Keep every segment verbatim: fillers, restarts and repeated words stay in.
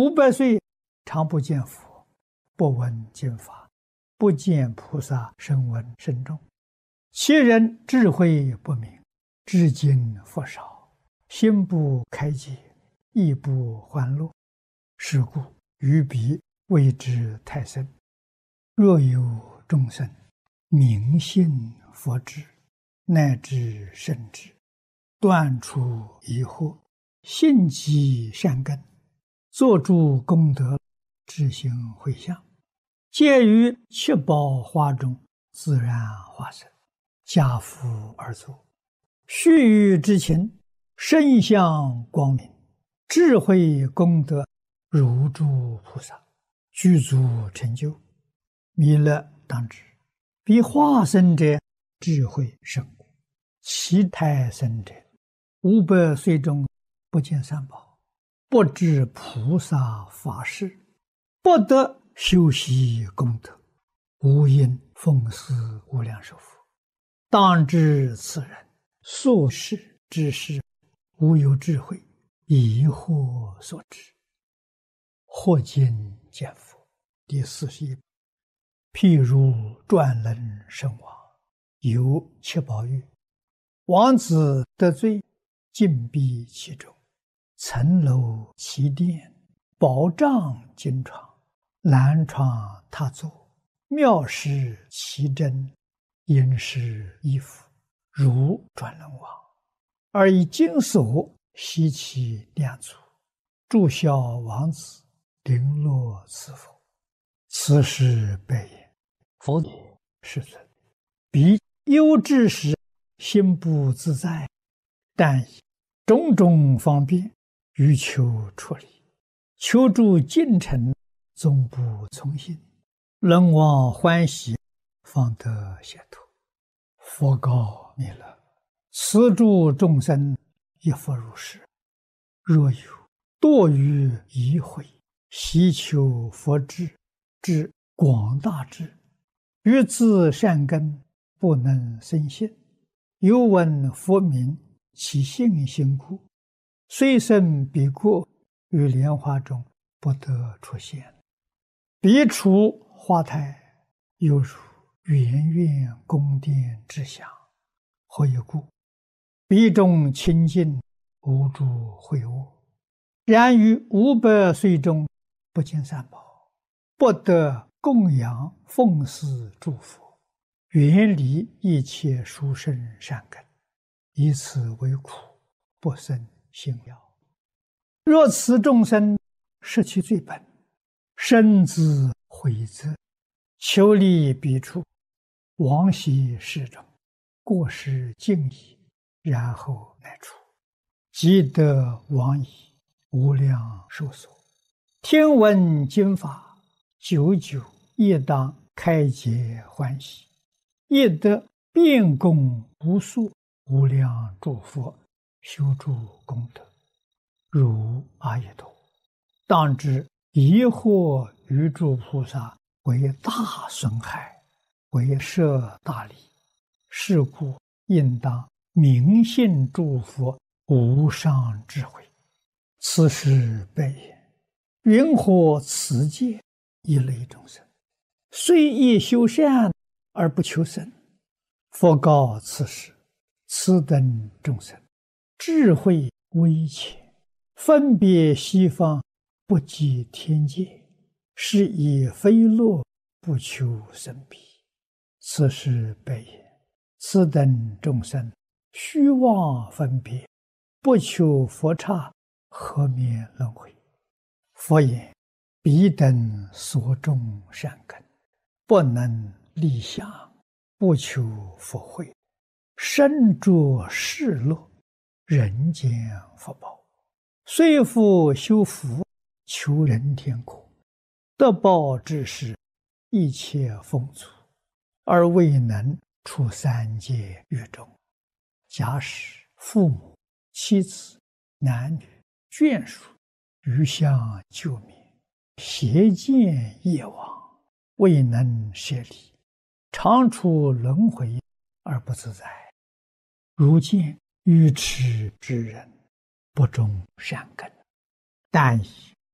五百岁，常不见佛，不闻经法，不见菩萨声闻声众。其人智慧不明，至今佛少，心不开解，亦不欢乐。是故于彼谓之太深。若有众生明信佛智，乃至圣智，断除疑惑，信积善根，作诸功德，自行回向，皆于七宝花中自然化身，家父而坐，须臾之情，身相光明，智慧功德如诸菩萨，具足成就。弥勒当知，彼化身者智慧甚故，其胎生者五百岁中不见三宝，不知菩萨法事，不得修习功德，无因奉祀无量寿佛。当知此人所事之事，无有智慧，疑惑所致。或今见佛第四十一。譬如转轮圣王，有七宝玉，王子得罪，禁闭其中，层楼其殿，宝帐金床，蓝床榻座，妙饰其真，殷实衣服，如转轮王，而以金锁悉其两足，祝孝王子，绫罗赐福。此时白言：佛也，世尊，彼忧之时，心不自在，但以种种方便，欲求出离，求助进程，总不从心，人望欢喜，方得解脱。佛告弥勒：此诸众生亦复如是。若有堕于疑慧，希求佛智之广大智，于自善根不能生信，有闻佛名，其信心故，虽生彼国，于莲花中不得出现。彼处花台，犹如圆圆宫殿之祥。何以故？彼中清净，无诸秽恶。然于五百岁中，不见三宝，不得供养奉祀诸佛，远离一切殊胜善根，以此为苦，不生信要。若此众生失其最本，深自悔责，求离彼处，往昔世中，过失尽已，然后乃出，即得往矣，无量寿所。听闻经法，久久亦当开解欢喜，亦得遍供无数无量诸佛，修诸功德，如阿逸多。当知疑惑于诸菩萨，为大损害，为摄大利。是故应当明信诸佛无上智慧。此时白言：云何此界一类众生，虽亦修善而不求生？佛告此时：此等众生智慧微浅，分别西方，不及天界，是以非乐，不求生彼。此时白言：此等众生虚妄分别，不求佛刹，何免轮回？佛言：彼等所种善根，不能立想，不求佛慧，身着世乐，人间福报，虽复修福，求人天国，得报之时，一切丰足，而未能出三界狱中。假使父母、妻子、男女、眷属余相救灭，邪见业往，未能舍离，常处轮回而不自在。如见愚痴之人，不种善根，但以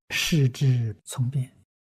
视之从变。